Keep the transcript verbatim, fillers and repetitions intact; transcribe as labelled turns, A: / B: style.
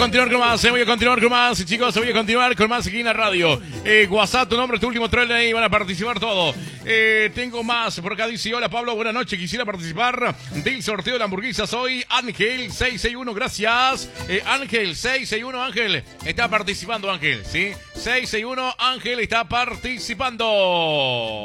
A: continuar con más, eh, voy a continuar con más, chicos, voy a continuar con más aquí en la radio. Eh, WhatsApp, tu nombre, tu último trailer ahí, van a participar todo. Eh, tengo más, por acá dice, hola Pablo, buenas noches, quisiera participar del sorteo de la hamburguesa, soy Ángel seis seis uno, gracias. Eh, Ángel seis seis uno, Ángel, está participando Ángel, ¿sí? seis seis uno, Ángel está participando.